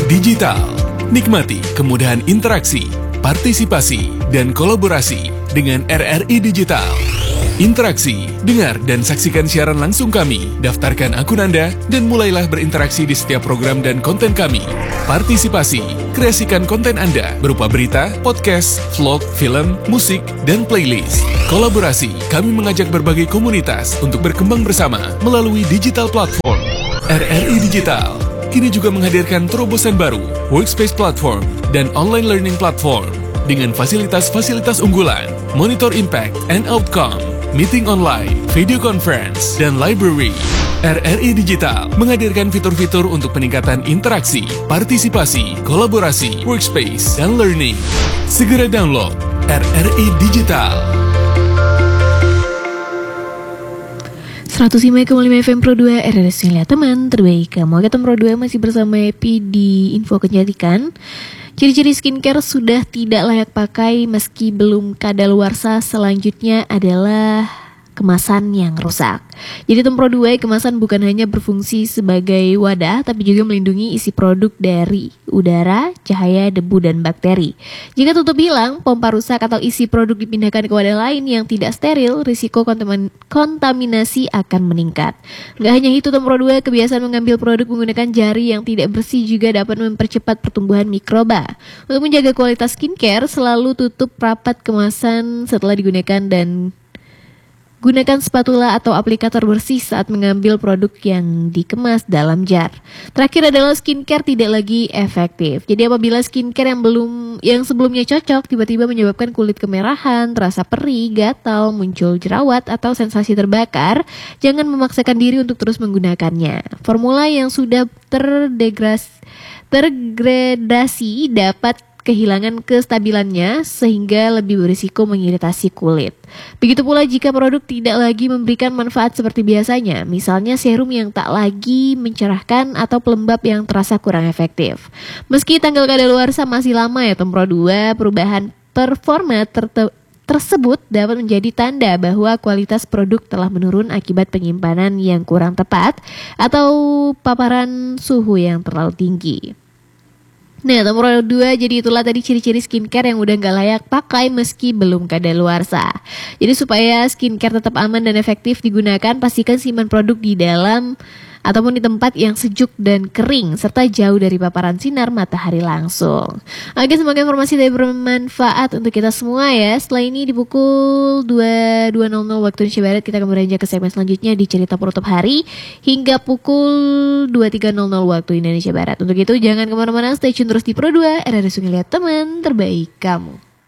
Digital. Nikmati kemudahan interaksi, partisipasi, dan kolaborasi dengan RRI Digital. Interaksi, dengar dan saksikan siaran langsung kami, daftarkan akun Anda, dan mulailah berinteraksi di setiap program dan konten kami. Partisipasi, kreasikan konten Anda berupa berita, podcast, vlog, film, musik, dan playlist. Kolaborasi, kami mengajak berbagai komunitas untuk berkembang bersama melalui digital platform. RRI Digital kini juga menghadirkan terobosan baru, workspace platform, dan online learning platform dengan fasilitas-fasilitas unggulan, monitor impact and outcome, meeting online, video conference, dan library. RRI Digital menghadirkan fitur-fitur untuk peningkatan interaksi, partisipasi, kolaborasi, workspace, dan learning. Segera download RRI Digital. 105,5 FM Pro 2 RRI Sunylia teman terbaik. Kamu ketemu Pro 2 masih bersama Epi di Info Kecantikan. Ciri-ciri skincare sudah tidak layak pakai meski belum kadaluarsa. Selanjutnya adalah kemasan yang rusak. Jadi Pro 2 kemasan bukan hanya berfungsi sebagai wadah, tapi juga melindungi isi produk dari udara, cahaya, debu, dan bakteri. Jika tutup hilang, pompa rusak atau isi produk dipindahkan ke wadah lain yang tidak steril, risiko kontaminasi akan meningkat. Nggak hanya itu, Pro 2 kebiasaan mengambil produk menggunakan jari yang tidak bersih juga dapat mempercepat pertumbuhan mikroba. Untuk menjaga kualitas skincare, selalu tutup rapat kemasan setelah digunakan dan gunakan spatula atau aplikator bersih saat mengambil produk yang dikemas dalam jar. Terakhir adalah skincare tidak lagi efektif. Jadi apabila skincare yang sebelumnya cocok tiba-tiba menyebabkan kulit kemerahan, terasa perih, gatal, muncul jerawat atau sensasi terbakar, jangan memaksakan diri untuk terus menggunakannya. Formula yang sudah tergradasi dapat kehilangan kestabilannya sehingga lebih berisiko mengiritasi kulit. Begitu pula jika produk tidak lagi memberikan manfaat seperti biasanya, misalnya serum yang tak lagi mencerahkan atau pelembab yang terasa kurang efektif. Meski tanggal kadaluarsa masih lama ya Pro 2, perubahan performa tersebut dapat menjadi tanda bahwa kualitas produk telah menurun akibat penyimpanan yang kurang tepat atau paparan suhu yang terlalu tinggi. Nah, Pro 2 jadi itulah tadi ciri-ciri skincare yang udah gak layak pakai meski belum kadaluarsa. Jadi supaya skincare tetap aman dan efektif digunakan, pastikan simpan produk di dalam ataupun di tempat yang sejuk dan kering serta jauh dari paparan sinar matahari langsung. Oke, semoga informasi tadi bermanfaat untuk kita semua ya. Setelah ini di pukul 22.00 waktu Indonesia Barat kita akan beranjak ke segmen selanjutnya di cerita penutup hari hingga pukul 23.00 waktu Indonesia Barat. Untuk itu jangan kemana-mana, stay tune terus di Pro 2 RRI Sunylia teman terbaik kamu.